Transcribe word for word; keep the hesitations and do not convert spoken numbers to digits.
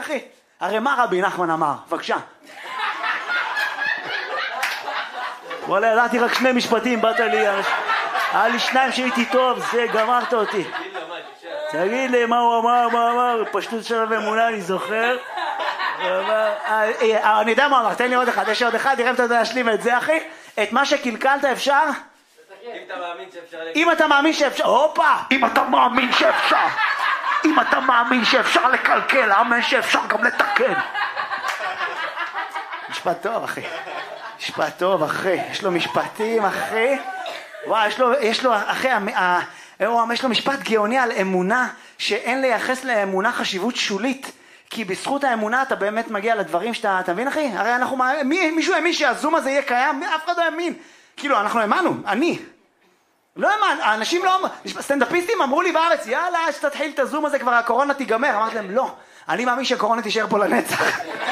אחי? הרי מה רבי נחמן אמר? בבקשה. וואלה, ידעתי רק שני משפטים, באת לי, היה לי שניים שהייתי טוב, זה גמרת אותי. תגיד לי מה הוא אמר, מה הוא אמר, פשטות של אמונה, אני זוכר. אני יודע מה אמר, תן לי עוד אחד, יש עוד אחד, תראה אם אתה יודע להשלים את זה, אחי. את מה שקלקלת אפשר? אם אתה מאמין שאפשר... אם אתה מאמין שאפשר... הופה! אם אתה מאמין שאפשר... אם אתה מאמין שאפשר לקלקל, אמן שאפשר גם לתקן. משפט טוב, אחי. משפט טוב, אחי. יש לו משפטים, אחי. וואי, יש לו, יש לו, אחי, יש לו משפט גאוני על אמונה, שאין לייחס לאמונה חשיבות שולית. כי בזכות האמונה אתה באמת מגיע לדברים שאתה, אתה מבין, אחי? הרי אנחנו, מי, מישהו האמין שהזום הזה יהיה קיים? אף אחד לא האמין. כאילו, אנחנו האמנו, אני. לא האמן, האנשים לא, סטנדאפיסטים אמרו לי בארץ, יאללה, שתתחיל את הזום הזה, כבר הקורונה תיגמר. אמרתי להם, לא, אני מאמין שהקורונה תישאר פה לנצח.